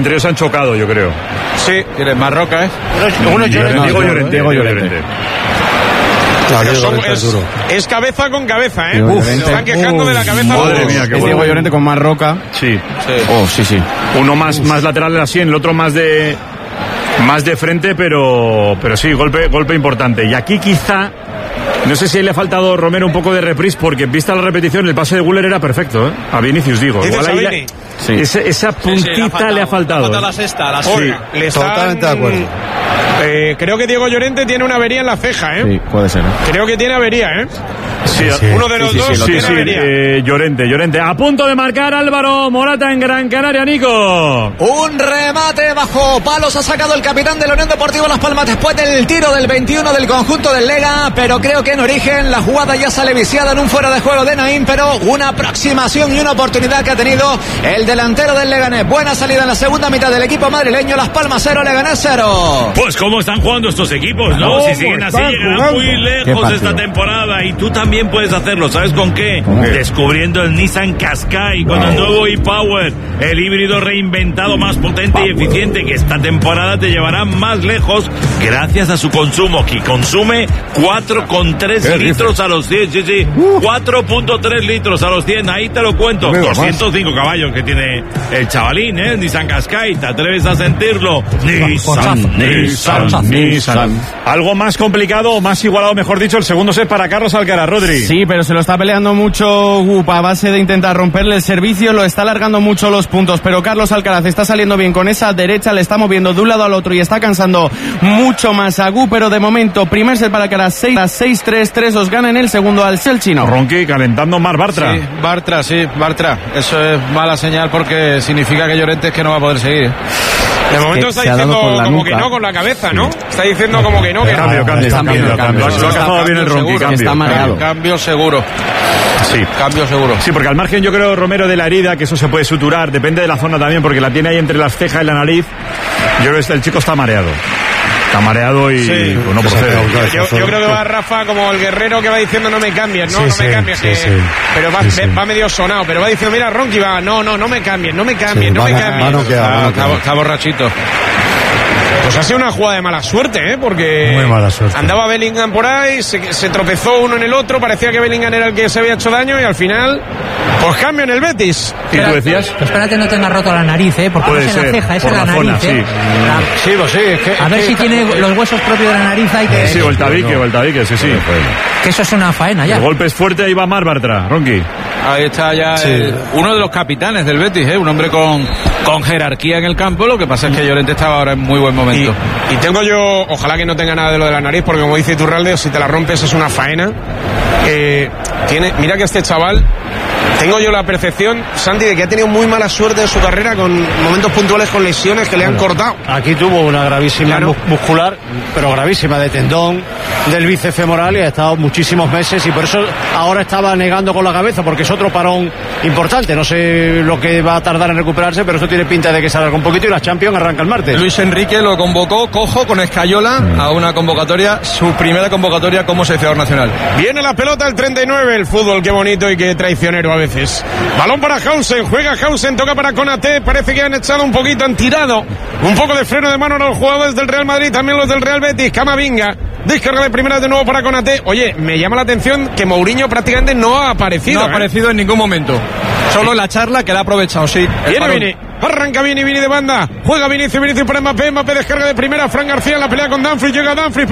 entre ellos han chocado, yo creo. Sí, tienes Marroca, ¿eh? Uno es Diego Llorente. Diego Llorente. Pero son, es, es cabeza con cabeza, ¿eh? Uf, se están quejando uf, de la cabeza. Madre mía, qué es Diego Llorente con Marroca. Sí. sí. Oh, sí, sí. Uno más, más lateral de la sien, el otro más de más de frente, pero pero sí, golpe golpe importante. Y aquí quizá, no sé si le ha faltado Romero un poco de reprise, porque vista la repetición, el pase de Güler era perfecto, ¿eh? A Vinicius, digo. Igual ahí la, sí. esa, esa puntita sí, sí, le ha faltado. Le ha faltado, le ha faltado la sexta, la sí. Le están, Totalmente de acuerdo. Eh, creo que Diego Llorente tiene una avería en la ceja, ¿eh? Sí, puede ser. ¿eh? Creo que tiene avería, ¿eh? Sí, sí. Uno de los sí, dos sí, sí, tiene sí, avería. Eh, Llorente, Llorente. A punto de marcar Álvaro Morata en Gran Canaria, Nico. Un remate bajo palos ha sacado el capitán de la Unión Deportiva Las Palmas después del tiro del veintiuno del conjunto del Lega, pero creo que en origen la jugada ya sale viciada en un fuera de juego de Naín, pero una aproximación y una oportunidad que ha tenido el delantero del Leganés. Buena salida en la segunda mitad del equipo madrileño. Las Palmas cero, Leganés cero. Pues cómo están jugando estos equipos, ¿no? Oh, si siguen así llegarán muy lejos esta temporada, y tú también puedes hacerlo. ¿Sabes con qué? ¿Con qué? Descubriendo el Nissan Qashqai con wow. el nuevo e-Power, el híbrido reinventado más potente Power. y eficiente, que esta temporada te llevará más lejos gracias a su consumo, que consume cuatro coma tres litros a los cien. Sí, sí, uh. cuatro coma tres litros a los cien, ahí te lo cuento. doscientos cinco caballos que tiene el chavalín, ¿eh? El Nissan Qashqai, ¿te atreves a sentirlo? Nissan, Nissan, Nissan, Nissan. Algo más complicado o más igualado, mejor dicho, el segundo set para Carlos Alcaraz, Rodri. Sí, pero se lo está peleando mucho Gupa a base de intentar romperle el servicio, lo está alargando mucho los puntos, pero Carlos Alcaraz está saliendo bien con esa derecha, le está moviendo de un lado al otro y está cansando mucho más a Gu, pero de momento, primer set para Alcaraz, seis tres, tres dos gana en el segundo al Selchino. Ronqui calentando más Bartra. Sí, Bartra, sí, Bartra. Eso es mala señal porque significa que Llorente es que no va a poder seguir. De momento está diciendo como que no con la cabeza, ¿no? Está diciendo como que no, que no. Cambio, cambio, cambio, cambio. Lo ha cazado bien el Ronqui, cambio. Está mareado. Cambio seguro. Sí. Cambio seguro. Sí, porque al margen yo creo, Romero, de la herida, que eso se puede suturar, depende de la zona también, porque la tiene ahí entre las cejas y la nariz. Yo creo que el chico está mareado. Está mareado y sí, pues no procede. Yo, yo creo que va Rafa como el guerrero que va diciendo no me cambies, no, sí, no sí, me cambies. Sí, que... sí. Pero va, sí, va medio sonado, pero va diciendo, mira, Ronqui va, no, no, no me cambies, no me cambies, sí, no me cambies. No queda, está, está, está borrachito. Pues ha sido una jugada de mala suerte, ¿eh? Porque muy mala suerte. Andaba Bellingham por ahí, se, se tropezó uno en el otro, parecía que Bellingham era el que se había hecho daño y al final, pues cambio en el Betis. ¿Y tú decías? Espérate no tenga roto la nariz, ¿eh? Porque no es en la ceja, es en la, la zona, nariz, ¿eh? Sí, sí, pues sí. Es que, a es ver que si está... tiene los huesos propios de la nariz ahí que... Sí, o el tabique, o el tabique, sí, sí. Que eso es una faena ya. El golpe es fuerte, ahí va Mar Bartra, Ronqui. Ahí está ya sí. el, uno de los capitanes del Betis, ¿eh? Un hombre con, con jerarquía en el campo. Lo que pasa es que Llorente estaba ahora en muy buen momento. Y, y tengo yo, ojalá que no tenga nada de lo de la nariz, porque como dice Iturralde, si te la rompes es una faena. Eh, tiene, mira que este chaval, tengo yo la percepción, Santi, de que ha tenido muy mala suerte en su carrera con momentos puntuales con lesiones que le han bueno, cortado. Aquí tuvo una gravísima claro. muscular, pero gravísima, de tendón del bíceps femoral, y ha estado muchísimos meses, y por eso ahora estaba negando con la cabeza, porque es otro parón importante. No sé lo que va a tardar en recuperarse, pero eso tiene pinta de que se alarga un poquito, y la Champions arranca el martes. Luis Enrique lo convocó cojo con Escayola a una convocatoria, su primera convocatoria como seleccionador nacional. Viene la pelota el treinta y nueve, el fútbol, qué bonito y qué traicionero a veces. Balón para Hausen, juega Hausen, toca para Konaté, parece que han echado un poquito, han tirado un poco de freno de mano a los jugadores del Real Madrid, también los del Real Betis. Camavinga, descarga de primera de nuevo para Konaté. Oye, me llama la atención que Mourinho prácticamente no ha aparecido. No ha ¿eh? aparecido en ningún momento. Solo la charla que la ha aprovechado, sí. Viene, viene. Arranca Vini, Vini de banda. Juega Vinicius, Vinicius para Mbappé. Mbappé descarga de primera. Fran García en la pelea con Dumfries. Llega Dumfries.